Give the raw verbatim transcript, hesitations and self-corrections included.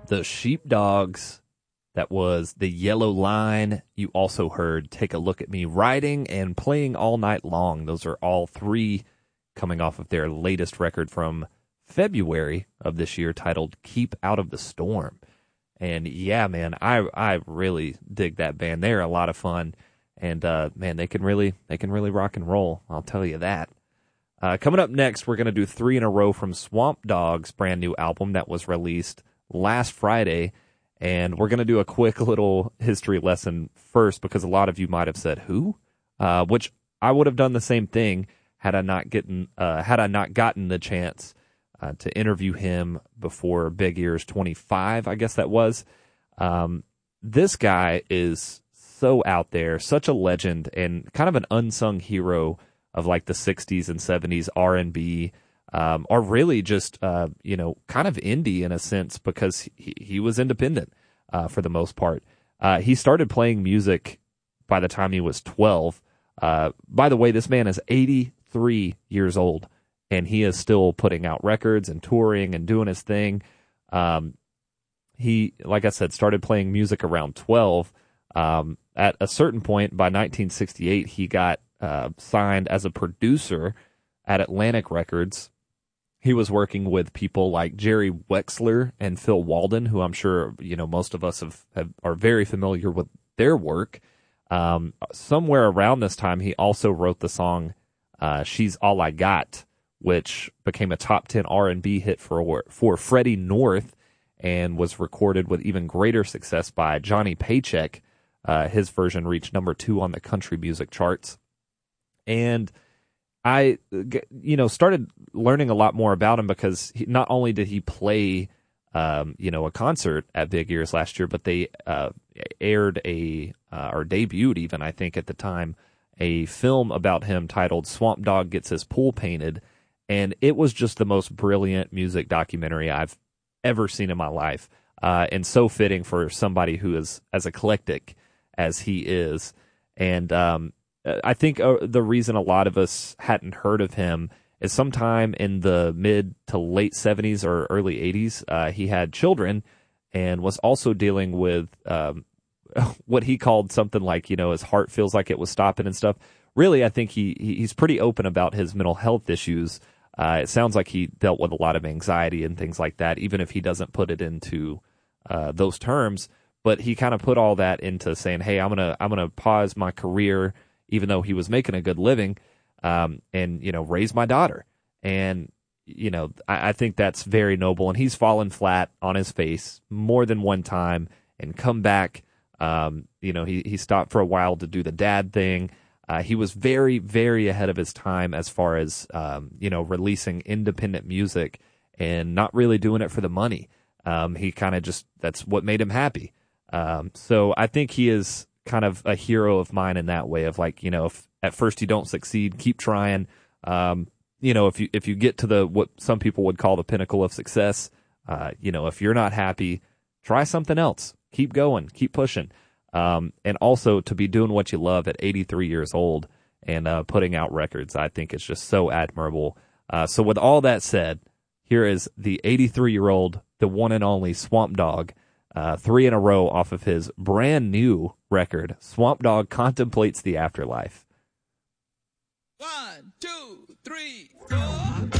the Sheepdogs. That was The Yellow Line. You also heard Take a Look at Me Riding and Playing All Night Long. Those are all three coming off of their latest record from February of this year titled Keep Out of the Storm. And yeah, man, I I really dig that band. They're a lot of fun. And uh, man, they can really they can really rock and roll. I'll tell you that. Uh, coming up next, we're going to do three in a row from Swamp Dogg's brand new album that was released last Friday. And we're going to do a quick little history lesson first because a lot of you might have said, who? Uh, which I would have done the same thing had I not gotten, uh, had I not gotten the chance uh, to interview him before Big Ears twenty-five, I guess that was. Um, this guy is so out there, such a legend, and kind of an unsung hero of like the sixties and seventies R and B. Um, or really just, uh, you know, kind of indie in a sense because he, he was independent uh, for the most part. Uh, he started playing music by the time he was twelve. Uh, by the way, this man is eighty-three years old, and he is still putting out records and touring and doing his thing. Um, he, like I said, started playing music around twelve. Um, at a certain point, by nineteen sixty-eight, he got uh, signed as a producer at Atlantic Records. He was working with people like Jerry Wexler and Phil Walden, who I'm sure, you know, most of us have, have are very familiar with their work. Um, somewhere around this time, he also wrote the song uh, She's All I Got, which became a top ten R and B hit for, for Freddie North and was recorded with even greater success by Johnny Paycheck. Uh, his version reached number two on the country music charts. And I, you know, started learning a lot more about him because he, not only did he play, um, you know, a concert at Big Ears last year, but they uh, aired a, uh, or debuted even, I think at the time, a film about him titled Swamp Dogg Gets His Pool Painted. And it was just the most brilliant music documentary I've ever seen in my life. Uh, and so fitting for somebody who is as eclectic as he is. And, um, I think uh, the reason a lot of us hadn't heard of him is sometime in the mid to late seventies or early eighties, uh, he had children and was also dealing with um, what he called something like, you know, his heart feels like it was stopping and stuff. Really, I think he he's pretty open about his mental health issues. Uh, it sounds like he dealt with a lot of anxiety and things like that, even if he doesn't put it into uh, those terms. But he kind of put all that into saying, hey, I'm gonna I'm gonna pause my career, even though he was making a good living, um, and, you know, raise my daughter. And, you know, I, I think that's very noble. And he's fallen flat on his face more than one time and come back. Um, you know, he, he stopped for a while to do the dad thing. Uh, he was very, very ahead of his time as far as, um, you know, releasing independent music and not really doing it for the money. Um, he kind of just, that's what made him happy. Um, so I think he is kind of a hero of mine in that way of like, you know, if at first you don't succeed, keep trying. Um, you know, if you, if you get to the, what some people would call the pinnacle of success, uh, you know, if you're not happy, try something else, keep going, keep pushing. Um, and also to be doing what you love at eighty-three years old and, uh, putting out records, I think it's just so admirable. Uh, so with all that said, here is the eighty-three year old, the one and only Swamp Dogg. Uh, three in a row off of his brand new record, Swamp Dogg Contemplates the Afterlife. One, two, three, four.